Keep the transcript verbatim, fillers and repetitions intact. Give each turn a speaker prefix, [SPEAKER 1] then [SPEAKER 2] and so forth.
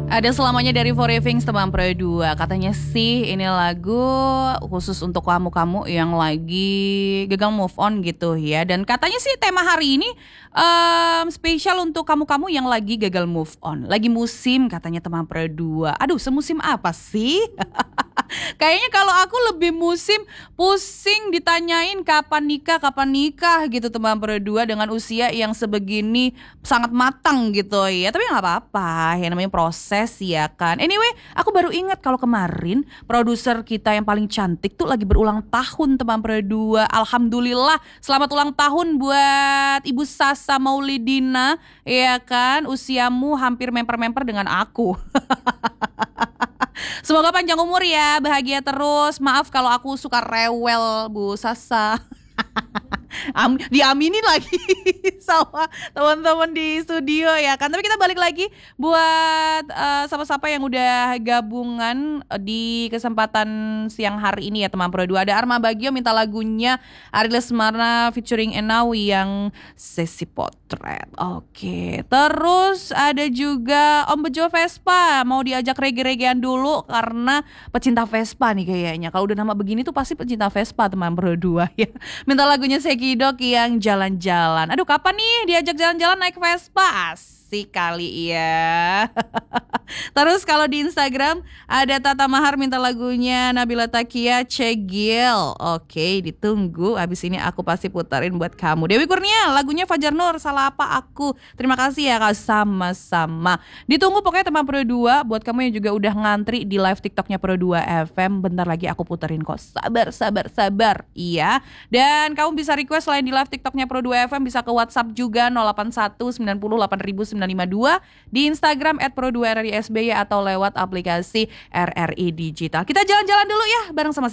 [SPEAKER 1] Ada selamanya dari For Living teman Pro dua. Katanya sih ini lagu khusus untuk kamu-kamu yang lagi gagal move on gitu ya. Dan katanya sih tema hari ini um, spesial untuk kamu-kamu yang lagi gagal move on. Lagi musim katanya teman Pro dua. Aduh, semusim apa sih? Kayaknya kalau aku lebih musim pusing ditanyain kapan nikah, kapan nikah gitu teman Pro dua dengan usia yang sebegini sangat matang gitu ya. Tapi nggak apa-apa, ya namanya proses ya kan. Anyway, aku baru ingat kalau kemarin produser kita yang paling cantik tuh lagi berulang tahun teman Pro dua. Alhamdulillah, selamat ulang tahun buat Ibu Sasa Maulidina ya kan. Usiamu hampir memper-memper dengan aku. Semoga panjang umur ya, bahagia terus. Maaf kalau aku suka rewel Bu Sasa. Am, diaminin lagi sama teman-teman di studio ya kan. Tapi kita balik lagi buat uh, siapa-siapa yang udah gabungan di kesempatan siang hari ini ya teman Pro dua. Ada Arma Bagio minta lagunya Ari Lesmana featuring Enawi yang Sesi Potret. Oke, terus ada juga Om Bejo Vespa mau diajak reggae-reggaean dulu karena pecinta Vespa nih kayaknya. Kalau udah nama begini tuh pasti pecinta Vespa teman Pro dua ya. Minta lagunya Seki Dok yang jalan-jalan. Aduh, kapan nih diajak jalan-jalan naik Vespa? Asik kali ya. Terus kalau di Instagram ada Tata Mahar minta lagunya Nabila Takia Cegil. Oke, ditunggu. Habis ini aku pasti putarin buat kamu. Dewi Kurnia lagunya Fajar Nur Salah Apa Aku. Terima kasih ya Kak, sama-sama. Ditunggu pokoknya teman Pro dua. Buat kamu yang juga udah ngantri di live TikToknya Pro dua F M, bentar lagi aku puterin kok. Sabar, sabar, sabar. Iya. Dan kamu bisa request selain di live TikToknya Pro dua F M, bisa ke WhatsApp juga nol delapan satu sembilan nol delapan sembilan lima dua, di Instagram at pro dua r r i s b y atau lewat aplikasi R R I Digital. Kita jalan-jalan dulu ya bareng sama